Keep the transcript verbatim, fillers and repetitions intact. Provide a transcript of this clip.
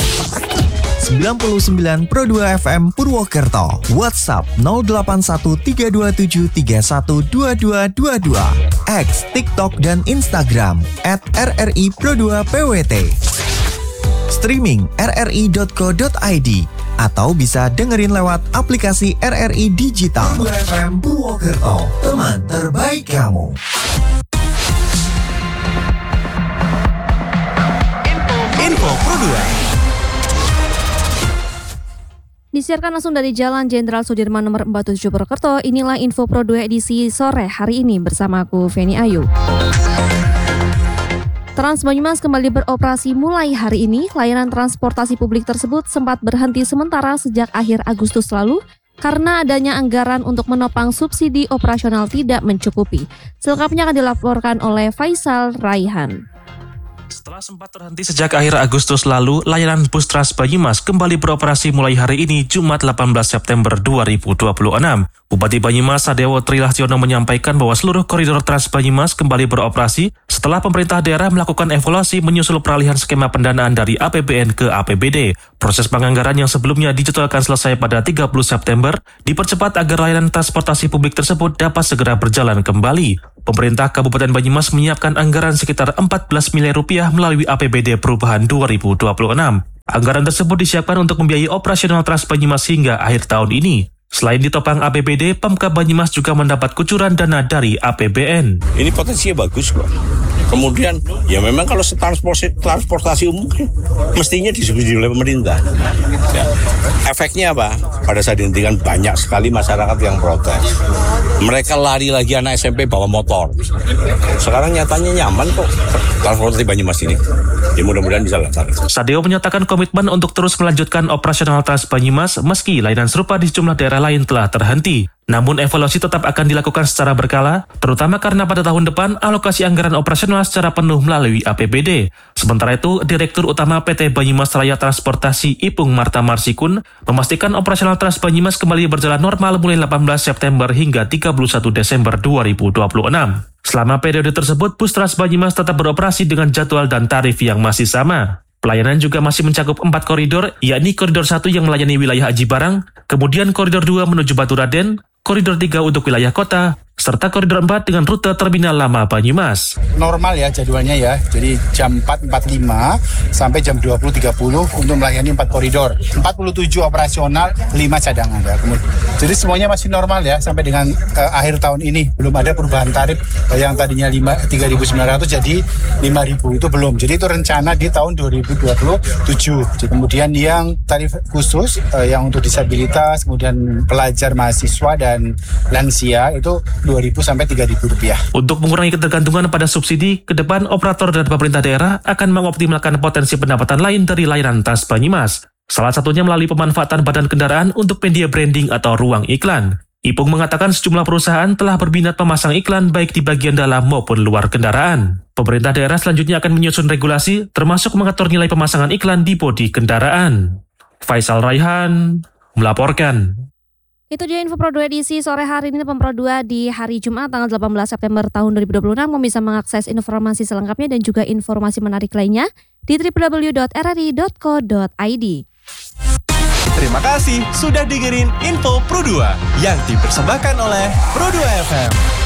sembilan puluh sembilan Pro dua F M Purwokerto. WhatsApp nol delapan satu tiga dua tujuh tiga satu dua dua dua dua. X, TikTok, dan Instagram at R R I Pro dua P W T. Streaming r r i dot co dot i d atau bisa dengerin lewat aplikasi R R I Digital. Pro dua F M Purwokerto, teman terbaik kamu. Info Pro dua. Disiarkan langsung dari Jalan Jenderal Sudirman nomor empat puluh tujuh Purwokerto. Inilah Info Pro dua edisi sore hari ini bersama aku Feni Ayu. Trans Banyumas kembali beroperasi mulai hari ini. Layanan transportasi publik tersebut sempat berhenti sementara sejak akhir Agustus lalu karena adanya anggaran untuk menopang subsidi operasional tidak mencukupi. Selengkapnya akan dilaporkan oleh Faisal Raihan. Setelah sempat terhenti sejak akhir Agustus lalu, layanan bus Trans Banyumas kembali beroperasi mulai hari ini Jumat delapan belas September dua ribu dua puluh enam. Bupati Banyumas Sadewo Trilahtiono menyampaikan bahwa seluruh koridor Trans Banyumas kembali beroperasi setelah pemerintah daerah melakukan evaluasi menyusul peralihan skema pendanaan dari A P B N ke A P B D. Proses penganggaran yang sebelumnya dijadwalkan selesai pada tiga puluh September dipercepat agar layanan transportasi publik tersebut dapat segera berjalan kembali. Pemerintah Kabupaten Banyumas menyiapkan anggaran sekitar empat belas miliar rupiah melalui A P B D Perubahan dua ribu dua puluh enam. Anggaran tersebut disiapkan untuk membiayai operasional Trans Banyumas hingga akhir tahun ini. Selain ditopang A P B D, Pemkab Banyumas juga mendapat kucuran dana dari A P B N. Ini potensinya bagus kok. Kemudian, ya memang kalau transportasi, transportasi umum kan mestinya disubsidi oleh pemerintah. Ya. Efeknya apa? Pada saat dihentikan banyak sekali masyarakat yang protes. Mereka lari lagi anak S M P bawa motor. Sekarang nyatanya nyaman kok transportasi Banyumas ini. Ya mudah-mudahan bisa lancar. Sadewo menyatakan komitmen untuk terus melanjutkan operasional Trans Banyumas meski layanan serupa di sejumlah daerah lain telah terhenti. Namun evaluasi tetap akan dilakukan secara berkala, terutama karena pada tahun depan alokasi anggaran operasional secara penuh melalui A P B D. Sementara itu, Direktur Utama P T Banyumas Raya Transportasi Ipung Marta Marsikun memastikan operasional Trans Banyumas kembali berjalan normal mulai delapan belas September hingga tiga puluh satu Desember dua ribu dua puluh enam. Selama periode tersebut, bus Trans Banyumas tetap beroperasi dengan jadwal dan tarif yang masih sama. Pelayanan juga masih mencakup empat koridor, yakni koridor satu yang melayani wilayah Aji Barang, kemudian koridor dua menuju Batu Raden, koridor tiga untuk wilayah kota, serta koridor empat dengan rute Terminal Lama Banyumas. Normal ya jadwalnya ya, jadi jam empat empat puluh lima sampai jam dua puluh tiga puluh untuk melayani empat koridor, empat puluh tujuh operasional, lima cadangan ya. Jadi semuanya masih normal ya sampai dengan uh, akhir tahun ini. Belum ada perubahan tarif yang tadinya tiga ribu sembilan ratus jadi lima ribu, itu belum. Jadi itu rencana di tahun dua ribu dua puluh tujuh. Jadi, kemudian yang tarif khusus uh, yang untuk disabilitas, kemudian pelajar, mahasiswa, dan lansia itu dua ribu sampai tiga ribu rupiah. Untuk mengurangi ketergantungan pada subsidi, ke depan operator dan pemerintah daerah akan mengoptimalkan potensi pendapatan lain dari layanan Trans Banyumas. Salah satunya melalui pemanfaatan badan kendaraan untuk media branding atau ruang iklan. Ipung mengatakan sejumlah perusahaan telah berminat memasang iklan baik di bagian dalam maupun luar kendaraan. Pemerintah daerah selanjutnya akan menyusun regulasi, termasuk mengatur nilai pemasangan iklan di bodi kendaraan. Faisal Raihan melaporkan. Itu dia Info Pro dua edisi sore hari ini Pempro dua di hari Jumat tanggal delapan belas September tahun dua ribu dua puluh enam. Kamu bisa mengakses informasi selengkapnya dan juga informasi menarik lainnya di w w w dot r r i dot co dot i d. Terima kasih sudah dengerin Info Pro dua yang dipersembahkan oleh Pro dua F M.